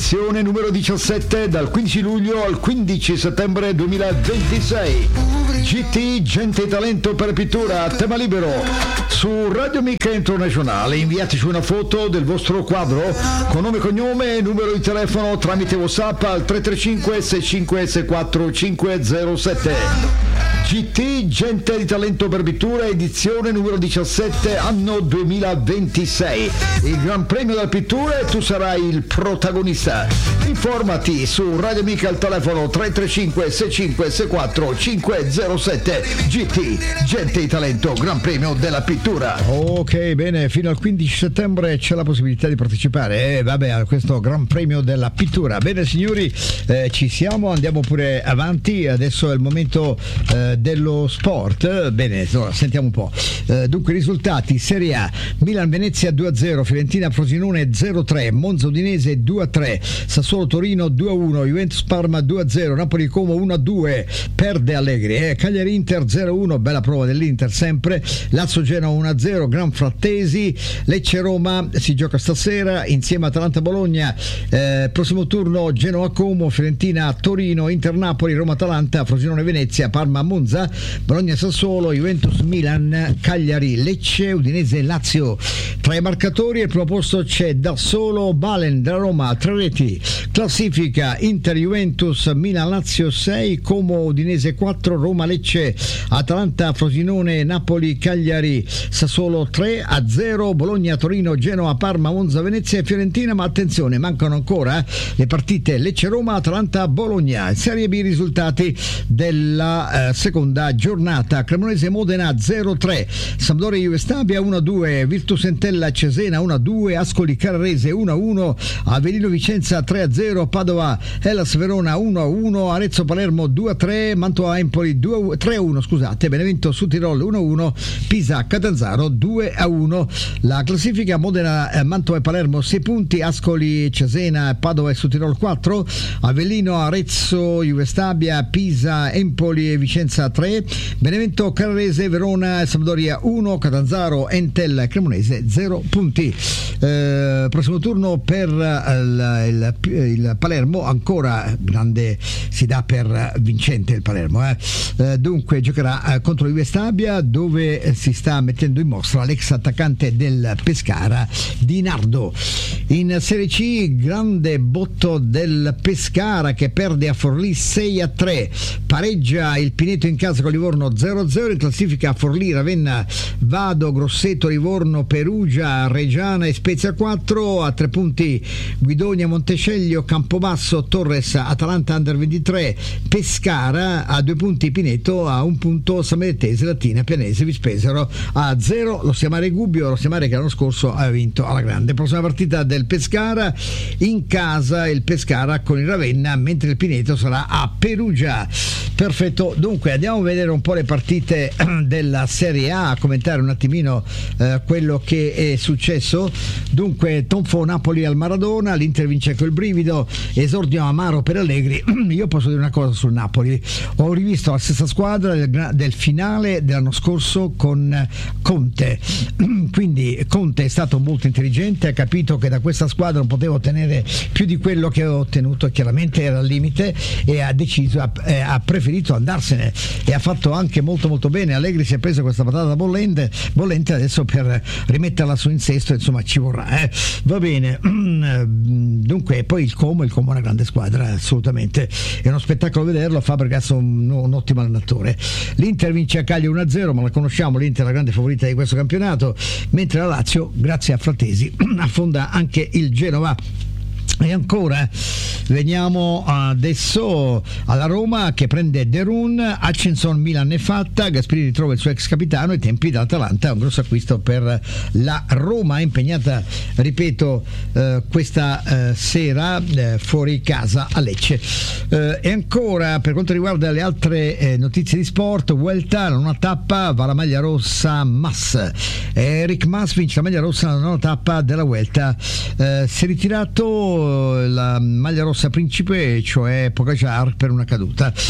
edizione numero 17 dal 15 luglio al 15 settembre 2026. GT Gente e Talento per Pittura, tema libero su Radio Mica Internazionale. Inviateci una foto del vostro quadro con nome, cognome e numero di telefono tramite WhatsApp al 335 6564 507. GT Gente di Talento per Pittura, edizione numero 17, anno 2026. Il Gran Premio della Pittura e tu sarai il protagonista. Informati su Radio Mica al telefono 335 6564 507. GT Gente di Talento, Gran Premio della Pittura. Ok, bene, fino al 15 settembre c'è la possibilità di partecipare a questo Gran Premio della Pittura. Bene signori, ci siamo, andiamo pure avanti. Adesso è il momento dello sport. Bene, allora, sentiamo un po'. Dunque, risultati: Serie A, Milan Venezia 2-0, Fiorentina Frosinone 0-3, Monza Udinese 2-3, Sassuolo Torino 2-1, Juventus Parma 2-0, Napoli Como 1-2, perde Allegri, Cagliari Inter 0-1, bella prova dell'Inter sempre, Lazio Genoa 1-0, Gran Frattesi, Lecce Roma si gioca stasera insieme a Atalanta Bologna, prossimo turno Genoa Como, Fiorentina Torino, Inter Napoli, Roma Atalanta, Frosinone Venezia, Parma Monza, Bologna Sassuolo, Juventus Milan, Cagliari Lecce, Udinese Lazio. Tra i marcatori al primo posto c'è da solo Balen da Roma, 3 reti. Classifica: Inter Juventus, Milan Lazio 6, Como Udinese 4, Roma Lecce, Atalanta Frosinone, Napoli Cagliari, Sassuolo 3-0, Bologna Torino, Genoa Parma Monza Venezia e Fiorentina. Ma attenzione, mancano ancora le partite Lecce Roma, Atalanta Bologna. Serie B, risultati della seconda giornata: Cremonese Modena 0-3, Sampdoria Juve Stabia 1-2, Virtus Entella Cesena 1-2, Ascoli Carrarese 1-1, Avellino Vicenza 3-0, Padova Hellas Verona 1-1, Arezzo Palermo 2-3, Mantova Empoli 3-1, scusate, Benevento Südtirol 1-1, Pisa Catanzaro 2-1. La classifica: Modena, Mantova e Palermo 6 punti, Ascoli, Cesena, Padova e Südtirol 4, Avellino, Arezzo, Juve Stabia, Pisa, Empoli e Vicenza 3, Benevento, Carrarese, Verona e Sampdoria 1, Catanzaro, Entella e Cremonese 0 punti. Prossimo turno per il Palermo, ancora grande, si dà per vincente il Palermo, dunque giocherà contro il Juve Stabia, dove si sta mettendo in mostra l'ex attaccante del Pescara Di Nardo. In Serie C, grande botto del Pescara che perde a Forlì 6-3, pareggia il Pineto in casa con Livorno 0-0. In classifica: Forlì, Ravenna, Vado, Grosseto, Livorno, Perugia, Reggiana e Spezia 4, a 3 punti Guidonia, Montesceglio, Campobasso, Torres, Atalanta Under 23, Pescara, a 2 punti Pineto, a 1 punto Sammarinese, Latina, Pianese, Vispesaro a 0, lo Stiamare Gubbio, lo Stiamare che l'anno scorso aveva vinto alla grande. Prossima partita del Pescara, in casa il Pescara con il Ravenna, mentre il Pineto sarà a Perugia. Perfetto, dunque andiamo a vedere un po' le partite della Serie A, a commentare un attimino quello che è successo. Dunque, tonfo Napoli al Maradona, l'Inter vince col brivido, esordio amaro per Allegri. Io posso dire una cosa sul Napoli: ho rivisto la stessa squadra del finale dell'anno scorso con Conte, quindi Conte è stato molto intelligente, ha capito che da questa squadra non poteva ottenere più di quello che aveva ottenuto, chiaramente era al limite, e ha deciso, ha preferito andarsene, e ha fatto anche molto molto bene. Allegri si è preso questa patata bollente adesso per rimetterla su in sesto, insomma ci vorrà, va bene. Dunque, poi il Como è una grande squadra, assolutamente, è uno spettacolo vederlo. Fabregas è un ottimo allenatore. L'Inter vince a Cagliari 1-0, ma la conosciamo, l'Inter è la grande favorita di questo campionato, mentre la Lazio, grazie a Frattesi, affonda anche il Genova. E ancora veniamo adesso alla Roma che prende Derun, Hutchinson Milan è fatta, Gasperini ritrova il suo ex capitano, e Tempi dall'Atalanta, un grosso acquisto per la Roma, impegnata, ripeto, questa sera fuori casa a Lecce. E ancora per quanto riguarda le altre notizie di sport, Vuelta, la nona tappa, va la maglia rossa Mas, Eric Mas vince la maglia rossa nella nona tappa della Vuelta, si è ritirato la maglia rossa principe, cioè Pogacar, per una caduta.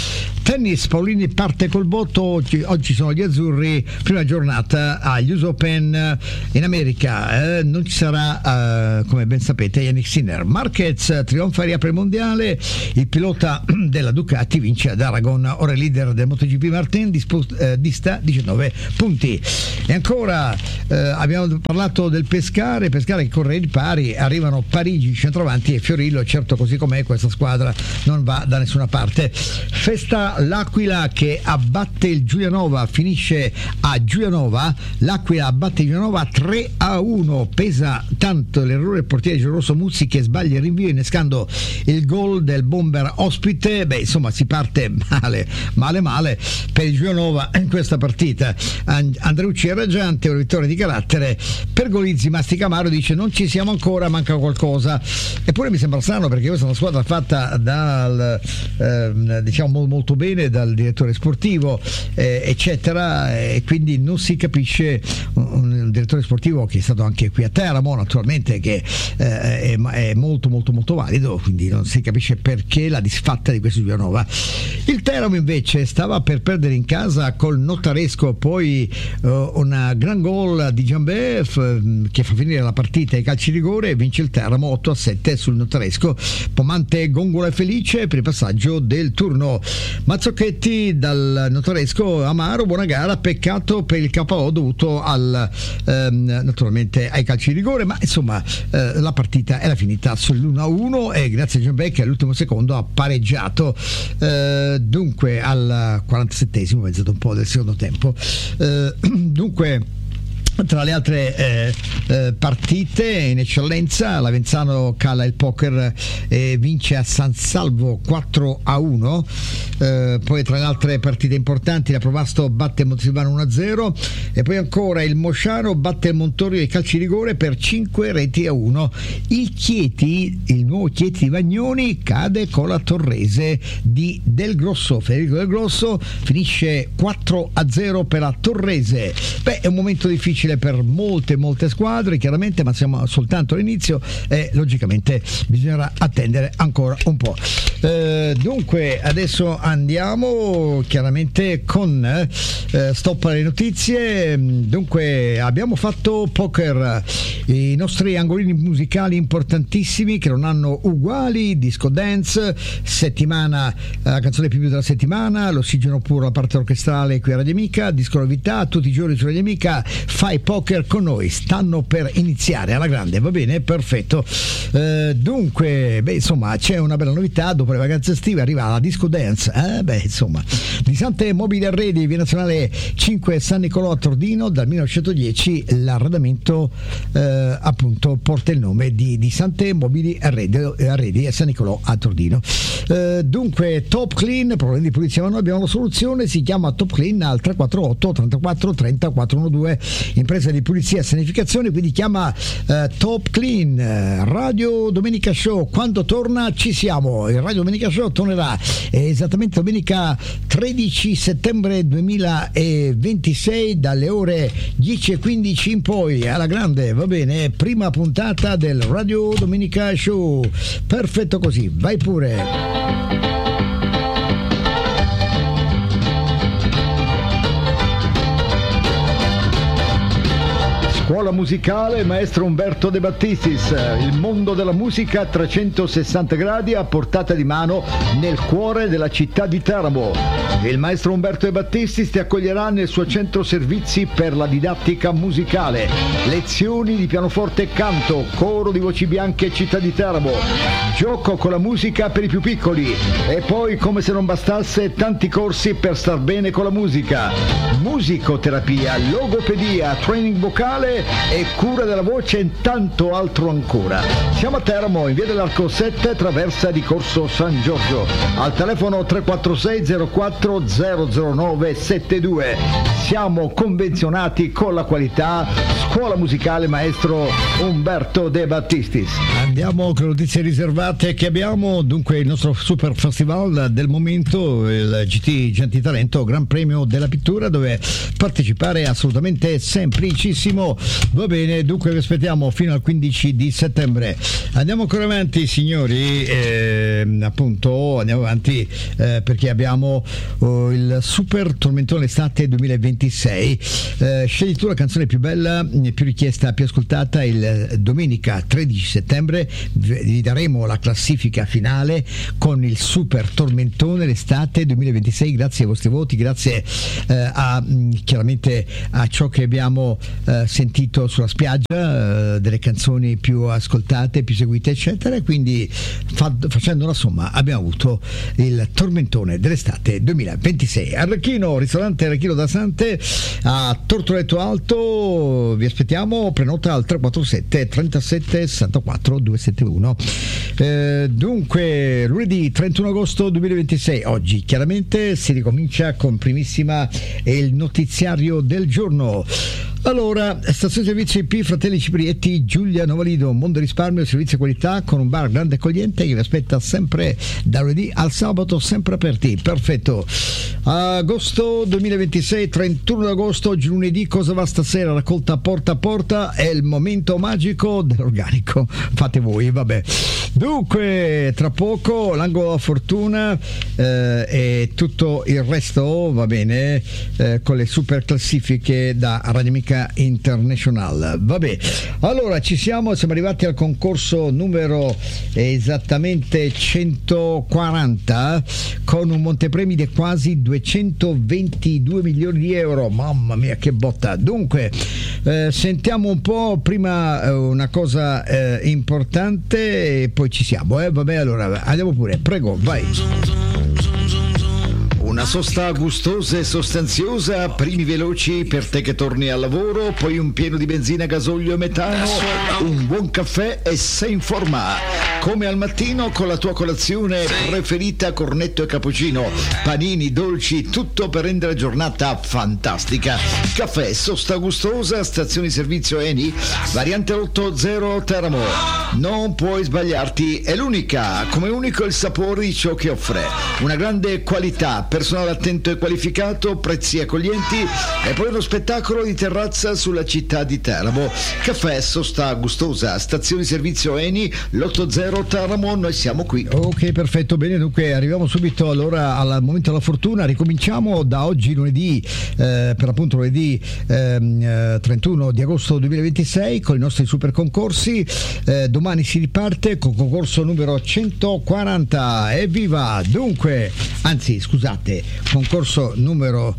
Tennis, Paolini parte col botto, oggi sono gli azzurri, prima giornata agli US Open in America, non ci sarà come ben sapete Yannick Sinner. Marquez trionfa e riapre il mondiale, il pilota della Ducati vince ad Aragon, ora il leader del MotoGP Martin dista 19 punti. E ancora abbiamo parlato del Pescara che corre in pari, arrivano Parigi, centravanti e Fiorillo, certo così com'è questa squadra non va da nessuna parte. Festa l'Aquila che abbatte il Giulianova, finisce a Giulianova, l'Aquila abbatte il Giulianova 3-1, pesa tanto l'errore del portiere giallorosso Muzzi che sbaglia il rinvio innescando il gol del bomber ospite. Insomma si parte male per il Giulianova in questa partita. Andreucci è raggiante, una vittoria di carattere. Pergolizzi mastica amaro, dice non ci siamo ancora, manca qualcosa. Eppure mi sembra strano perché questa è una squadra fatta dal diciamo molto bene dal direttore sportivo eccetera, e quindi non si capisce un direttore sportivo che è stato anche qui a Teramo naturalmente, che è molto valido, quindi non si capisce perché la disfatta di questo Giulianova. Il Teramo invece stava per perdere in casa col Notaresco, poi una gran gol di Giambè che fa finire la partita ai calci rigore e vince il Teramo 8-7 sul Notaresco. Pomante gongola e felice per il passaggio del turno. Mazzocchetti dal Notaresco, amaro, buona gara, peccato per il KO dovuto naturalmente ai calci di rigore, ma insomma la partita era finita sull'1-1 e grazie a Giambè che all'ultimo secondo ha pareggiato. Dunque al 47esimo, mezzato un po' del secondo tempo. Dunque tra le altre partite in eccellenza, l'Avenzano cala il poker e vince a San Salvo 4-1. Poi tra le altre partite importanti la Provasto batte Montesilvano 1-0 e poi ancora il Mosciano batte il Montorio ai calci rigore per 5-1. Il nuovo Chieti di Vagnoni cade con la Torrese di Del Grosso. Federico Del Grosso finisce 4-0 per la Torrese. È un momento difficile per molte squadre chiaramente, ma siamo soltanto all'inizio e logicamente bisognerà attendere ancora un po'. Dunque adesso andiamo chiaramente con stop alle notizie. Dunque abbiamo fatto poker, i nostri angolini musicali importantissimi che non hanno uguali, disco dance, settimana, la canzone più della settimana, l'ossigeno puro, la parte orchestrale qui a Radio Amica, disco novità tutti i giorni su Radio Amica. Fai poker con noi, stanno per iniziare alla grande, va bene? Perfetto. Dunque insomma c'è una bella novità, dopo le vacanze estive arriva la disco dance, insomma di Sante Mobili Arredi, via nazionale 5 San Nicolò a Tordino, dal 1910 l'arredamento appunto porta il nome di Sante Mobili Arredi a San Nicolò a Tordino. Dunque Top Clean, problemi di pulizia, ma noi abbiamo la soluzione, si chiama Top Clean al 348 34 30 412, impresa di pulizia e sanificazione, quindi chiama Top Clean. Radio Domenica Show, quando torna ci siamo, il Radio Domenica Show tornerà esattamente domenica 13 settembre 2026 dalle ore 10:15 in poi, alla grande, va bene? Prima puntata del Radio Domenica Show, perfetto così, vai pure. Scuola musicale Maestro Umberto De Battistis, il mondo della musica a 360 gradi a portata di mano nel cuore della città di Teramo. Il maestro Umberto De Battistis ti accoglierà nel suo centro servizi per la didattica musicale, lezioni di pianoforte e canto, coro di voci bianche città di Teramo, gioco con la musica per i più piccoli e poi, come se non bastasse, tanti corsi per star bene con la musica, musicoterapia, logopedia, training vocale e cura della voce e tanto altro ancora. Siamo a Teramo, in via dell'Arco 7, traversa di Corso San Giorgio, al telefono 346 04 009 72. Siamo convenzionati con la qualità. Scuola musicale Maestro Umberto De Battistis. Andiamo con le notizie riservate che abbiamo. Dunque il nostro super festival del momento, il GT Genti Talento Gran Premio della Pittura, dove partecipare è assolutamente semplicissimo. Va bene, dunque vi aspettiamo fino al 15 di settembre. Andiamo ancora avanti, signori, appunto andiamo avanti perché abbiamo il Super Tormentone Estate 2026. Scegli tu la canzone più bella, più richiesta, più ascoltata. Il domenica 13 settembre vi daremo la classifica finale con il Super Tormentone l'estate 2026, grazie ai vostri voti, grazie chiaramente a ciò che abbiamo sentito sulla spiaggia, delle canzoni più ascoltate, più seguite, eccetera. Quindi facendo una somma abbiamo avuto il Tormentone dell'estate 2026. Arlecchino, ristorante Arlecchino da Sante a Tortoletto Alto, vi aspettiamo, prenota al 347 37 64 271. Dunque lunedì 31 agosto 2026, oggi chiaramente si ricomincia con primissima e il notiziario del giorno. Allora, stazione servizio IP Fratelli Ciprietti, Giulia Novalido, Mondo Risparmio, servizio e qualità con un bar grande e accogliente che vi aspetta sempre da lunedì al sabato, sempre aperti. Perfetto. Agosto 2026, 31 agosto, oggi lunedì, cosa va stasera? Raccolta porta a porta, è il momento magico dell'organico. Fate voi, vabbè. Dunque, tra poco l'angolo della fortuna e tutto il resto, va bene, con le super classifiche da Radio Amica International. Vabbè, allora siamo arrivati al concorso numero esattamente 140 con un montepremi di quasi 222 milioni di euro. Mamma mia, che botta. Dunque sentiamo un po' prima una cosa importante e poi ci siamo, vabbè, allora andiamo pure, prego, vai. Una sosta gustosa e sostanziosa, primi veloci per te che torni al lavoro, poi un pieno di benzina, gasolio e metano, un buon caffè e sei in forma. Come al mattino con la tua colazione preferita, cornetto e cappuccino, panini, dolci, tutto per rendere la giornata fantastica. Caffè, sosta gustosa, stazione di servizio Eni, variante 80 Teramo. Non puoi sbagliarti, è l'unica, come unico il sapore di ciò che offre. Una grande qualità, personale attento e qualificato, prezzi accoglienti e poi uno spettacolo di terrazza sulla città di Teramo. Caffè, sosta gustosa, stazione di servizio Eni, l'80 Teramo, noi siamo qui. Ok, perfetto, bene, dunque arriviamo subito allora al momento della fortuna. Ricominciamo da oggi lunedì, per appunto lunedì 31 di agosto 2026 con i nostri super concorsi. Domani si riparte con concorso numero 140, evviva! Dunque, anzi scusate, concorso numero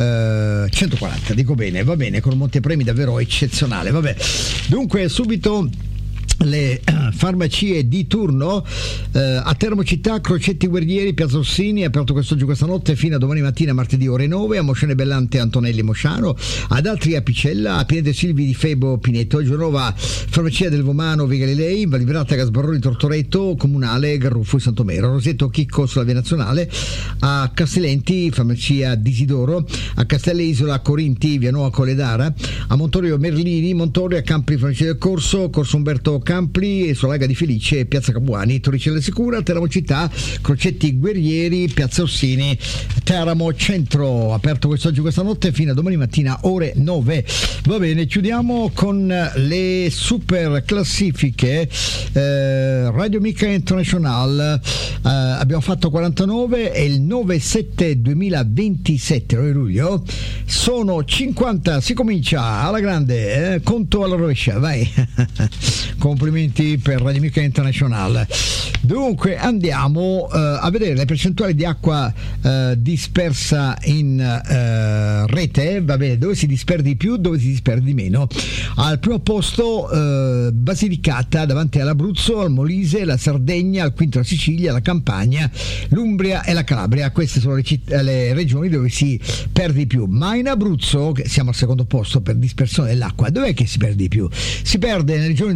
140, dico bene, va bene, con un montepremi davvero eccezionale, vabbè. Dunque subito le farmacie di turno a Teramo Città, Crocetti Guerrieri, Piazza Orsini, aperto quest'oggi, questa notte fino a domani mattina, martedì ore 9, a Moscione Bellante, Antonelli Mosciano, ad Altri a Picella, a Pinete Silvi di Febo Pineto, a Genova farmacia del Vomano Via Galilei, Valibrata Gasbarroni Tortoretto, Comunale Garruffo e Santomero, Roseto Chicco sulla Via Nazionale, a Castellenti farmacia d'Isidoro, a Castelle Isola Corinti Via Nuova Colledara, a Montorio Merlini, Montorio a Campri farmacia del Corso Umberto Campli, Solaga di Felice, Piazza Capuani, Torricella Sicura, Teramo Città, Crocetti Guerrieri, Piazza Orsini, Teramo Centro, aperto quest'oggi, questa notte fino a domani mattina ore 9. Va bene, chiudiamo con le super classifiche Radio Amica International. Abbiamo fatto 49 e il 9-7 2027 luglio sono 50. Si comincia alla grande, conto alla rovescia, vai. Complimenti per Radio Amica International. Dunque andiamo a vedere le percentuali di acqua dispersa in rete, va bene, dove si disperde di più, dove si disperde di meno. Al primo posto Basilicata, davanti all'Abruzzo, al Molise, la Sardegna, al quinto la Sicilia, la Campania, l'Umbria e la Calabria. Queste sono le regioni dove si perde di più, ma in Abruzzo, che siamo al secondo posto per dispersione dell'acqua, dov'è che si perde di più? Si perde nelle regioni di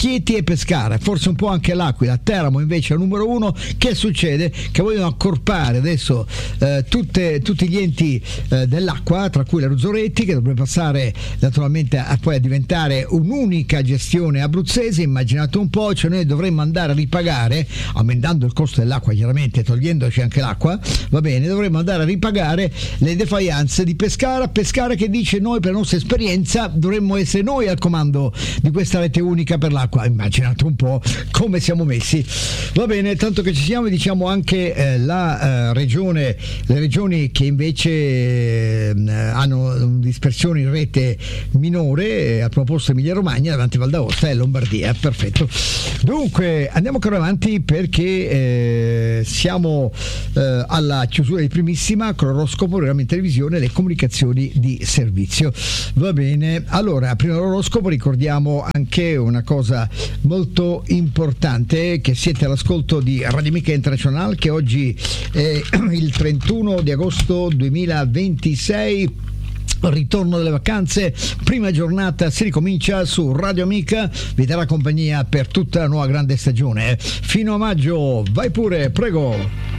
Chieti e Pescara, forse un po' anche l'Aquila. Teramo invece è il numero 1. Che succede? Che vogliono accorpare adesso tutti gli enti dell'acqua, tra cui la Ruzzoretti, che dovrebbe passare naturalmente a diventare un'unica gestione abruzzese. Immaginate un po', cioè noi dovremmo andare a ripagare, aumentando il costo dell'acqua chiaramente, togliendoci anche l'acqua, va bene, dovremmo andare a ripagare le defaillanze di Pescara che dice: noi per la nostra esperienza dovremmo essere noi al comando di questa rete unica per l'acqua. Immaginate un po' come siamo messi. Va bene, tanto che ci siamo, diciamo anche le regioni che invece hanno dispersione in rete minore, al primo posto Emilia Romagna, davanti Val d'Aosta e Lombardia. Perfetto. Dunque andiamo ancora avanti, perché siamo alla chiusura di primissima con l'oroscopo, programma in televisione, le comunicazioni di servizio. Va bene, allora prima dell'oroscopo ricordiamo anche una cosa molto importante, che siete all'ascolto di Radio Amica International, che oggi è il 31 di agosto 2026, ritorno delle vacanze, prima giornata, si ricomincia su Radio Amica, vi darà compagnia per tutta la nuova grande stagione fino a maggio. Vai pure, prego.